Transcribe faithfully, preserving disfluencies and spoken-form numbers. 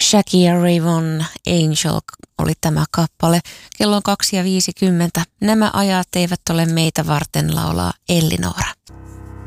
Shaggy ja Rayvon Angel oli tämä kappale. Kello on kaksi ja viisikymmentä. Nämä ajat eivät ole meitä varten, laulaa Ellinora.